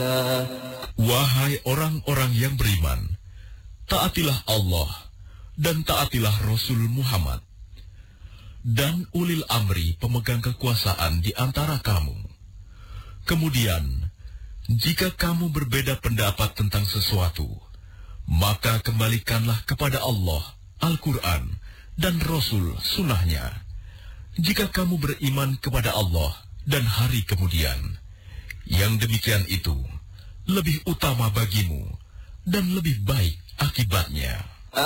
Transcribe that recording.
الله. Wahai orang-orang yang beriman, taatilah Allah dan taatilah Rasul Muhammad dan ulil amri pemegang kekuasaan di antara kamu. Kemudian, jika kamu berbeda pendapat tentang sesuatu, maka kembalikanlah kepada Allah, Al-Quran, dan Rasul Sunnahnya. Jika kamu beriman kepada Allah dan hari kemudian, yang demikian itu lebih utama bagimu dan lebih baik akibatnya.